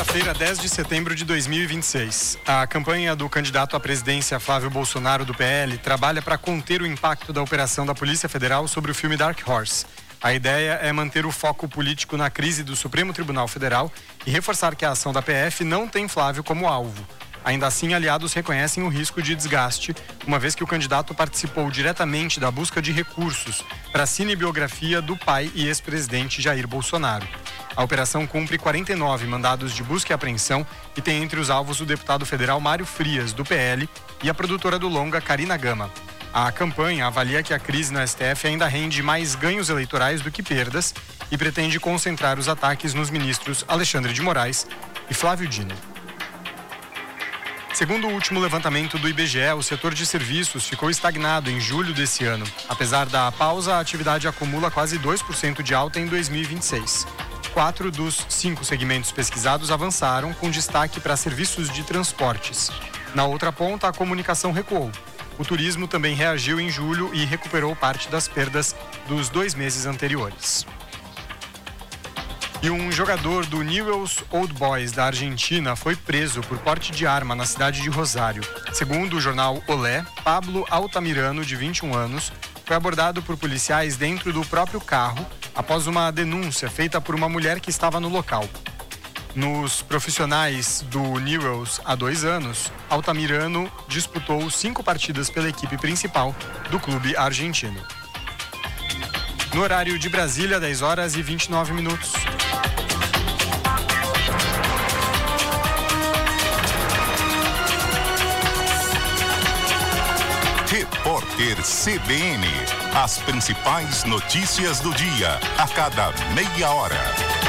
Quinta-feira, 10 de setembro de 2026. A campanha do candidato à presidência Flávio Bolsonaro, do PL, trabalha para conter o impacto da operação da Polícia Federal sobre o filme Dark Horse. A ideia é manter o foco político na crise do Supremo Tribunal Federal e reforçar que a ação da PF não tem Flávio como alvo. Ainda assim, aliados reconhecem o risco de desgaste, uma vez que o candidato participou diretamente da busca de recursos para a cinebiografia do pai e ex-presidente Jair Bolsonaro. A operação cumpre 49 mandados de busca e apreensão e tem entre os alvos o deputado federal Mário Frias, do PL, e a produtora do longa Karina Gama. A campanha avalia que a crise no STF ainda rende mais ganhos eleitorais do que perdas e pretende concentrar os ataques nos ministros Alexandre de Moraes e Flávio Dino. Segundo o último levantamento do IBGE, o setor de serviços ficou estagnado em julho desse ano. Apesar da pausa, a atividade acumula quase 2% de alta em 2026. 4 dos 5 segmentos pesquisados avançaram, com destaque para serviços de transportes. Na outra ponta, a comunicação recuou. O turismo também reagiu em julho e recuperou parte das perdas dos 2 meses anteriores. E um jogador do Newell's Old Boys da Argentina foi preso por porte de arma na cidade de Rosário. Segundo o jornal Olé, Pablo Altamirano, de 21 anos, foi abordado por policiais dentro do próprio carro após uma denúncia feita por uma mulher que estava no local. Nos profissionais do Newell's há 2 anos, Altamirano disputou 5 partidas pela equipe principal do clube argentino. No horário de Brasília, 10 horas e 29 minutos. Repórter CBN. As principais notícias do dia, a cada meia hora.